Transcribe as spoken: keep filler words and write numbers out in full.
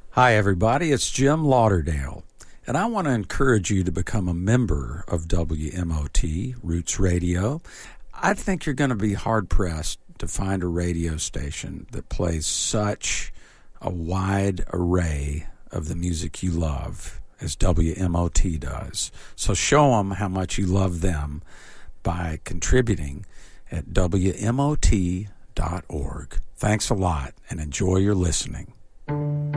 Hi, everybody. It's Jim Lauderdale, and I want to encourage you to become a member of W M O T, Roots Radio. I think you're going to be hard-pressed to find a radio station that plays such a wide array of the music you love as W M O T does. So show them how much you love them by contributing at W M O T dot org. Thanks a lot, and enjoy your listening.